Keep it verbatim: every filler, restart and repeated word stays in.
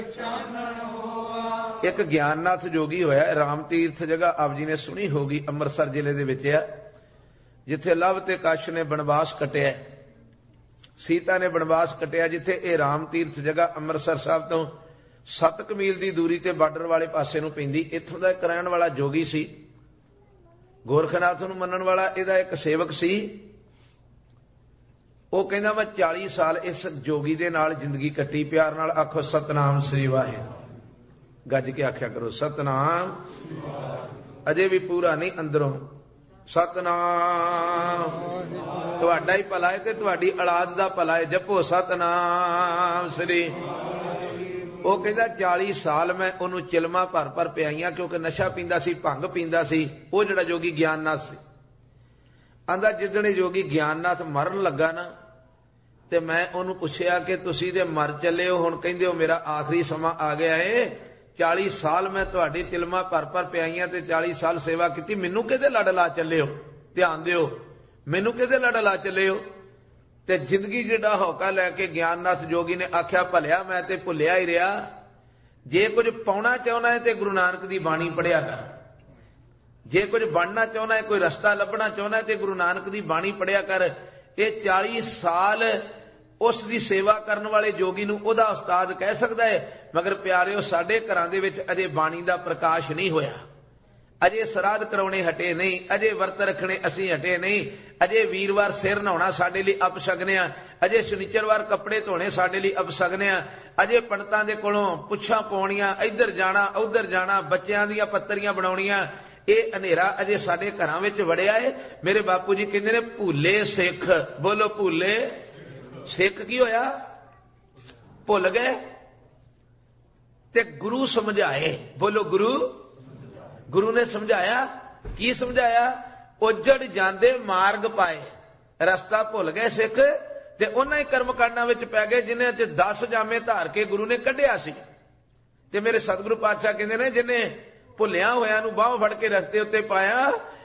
एक ज्ञाननाथ जोगी होया राम तीर्थ जगह आप जी ने सुनी होगी, अमृतसर जिले दे विच है, जिथे लव ते कश ने बनवास कटिया, सीता ने बनवास कटिया, जिथे ये राम तीर्थ जगह अमृतसर साहब तो सत्त क मील की दूरी ते बार्डर वाले पासे नूं पैंदी। इत्थों दा इक रहण वाला जोगी सी, गोरखनाथ नूं मनण वाला इहदा एक सेवक सी। ਉਹ ਕਹਿੰਦਾ मैं चाली साल इस जोगी दे नाल जिंदगी कट्टी। प्यार नाल आखो सतनाम श्री वाहिगुरू, गज के आख्या करो सतनाम। अजे भी पूरा नहीं अंदरों सतनाम। तुहाडा ही भला है ते तुहाडी औलाद दा भला है, जपो सतनाम श्री। ਉਹ ਕਹਿੰਦਾ चाली साल मैं ਉਹਨੂੰ चिलमा भर भर पियाईਆਂ, क्योंकि नशा पींदा सी, भंग पींदा सी। ਉਹ ਜਿਹੜਾ जोगी ज्ञाननाथ ਸੀ, आंदा जिदणे जोगी ज्ञाननाथ मरन लगा ना, ते मैं ਉਹਨੂੰ ਪੁੱਛਿਆ कि तुसीं ते मर चले हो, हुण ਕਹਿੰਦੇ हो मेरा आखिरी समा आ गया है। चाली साल मैं तुहाडी चिलमा भर भर पियाईਆਂ ते चाली साल सेवा की, मैनू किहदे लड़ ला चले हो? ध्यान दिओ, मैनू किहदे लड़ ला चले हो? ते जिंदगी जिहड़ा हौका लैके ज्ञाननाथ जोगी ने आख्या भलिया मैं ते भुलिया ही रहा, जे कुछ पाउणा चाहुंदा है ते गुरु नानक दी बाणी पढ़िया कर, जे कुछ बनना चाहुंदा है, कोई रस्ता लभना चाहुंदा है ते गुरु नानक दी बाणी पढ़िया कर। ये चाली साल उस दी सेवा करन वाले जोगी नूं ओहदा उस्ताद कह सकदा है, मगर प्यारिओ साडे घरां दे विच अजे बाणी दा प्रकाश नहीं होया, अजे सराध कराउणे हटे नहीं, अजे वर्त रखणे असीं हटे नहीं, अजे वीरवार सिर नहाउणा साडे लई अपशगन आ, अजे शनिचरवार कपड़े धोणे साडे लई अपशगन आ, अजे पंडितां दे कोलों पुੱਛਾਂ पाउणीਆਂ, इधर जाना उधर जाना, बच्चिਆਂ ਦੀਆਂ पत्तरियां बनाउणीਆਂ, ਇਹ ਹਨੇਰਾ ਅਜੇ ਸਾਡੇ ਘਰਾਂ ਵਿੱਚ ਵੜਿਆ ਏ। ਮੇਰੇ ਬਾਪੂ ਜੀ ਕਹਿੰਦੇ ਨੇ ਭੁੱਲੇ ਸਿੱਖ, ਬੋਲੋ ਭੁੱਲੇ ਸਿੱਖ। ਕੀ ਹੋਇਆ? ਭੁੱਲ ਗਏ ਤੇ ਗੁਰੂ ਸਮਝਾਏ, ਬੋਲੋ ਗੁਰੂ। ਗੁਰੂ ਨੇ ਸਮਝਾਇਆ, ਕੀ ਸਮਝਾਇਆ? ਉਜੜ ਜਾਂਦੇ ਮਾਰਗ ਪਾਏ, ਰਸਤਾ ਭੁੱਲ ਗਏ ਸਿੱਖ ਤੇ ਉਹਨਾਂ ਹੀ ਕਰਮ ਕਾਂਡਾਂ ਵਿੱਚ ਪੈ ਗਏ ਜਿਨ੍ਹਾਂ ਚ ਦਸ ਜਾਮੇ ਧਾਰ ਕੇ ਗੁਰੂ ਨੇ ਕੱਢਿਆ ਸੀ। ਤੇ ਮੇਰੇ ਸਤਿਗੁਰੂ ਪਾਤਸ਼ਾਹ ਕਹਿੰਦੇ ਨੇ ਜਿਹਨੇ ਭੁੱਲਿਆ ਹੋਇਆ ਨੂੰ ਬਾਹ ਫੜ ਕੇ ਰਸਤੇ ਉੱਤੇ ਪਾਇਆ,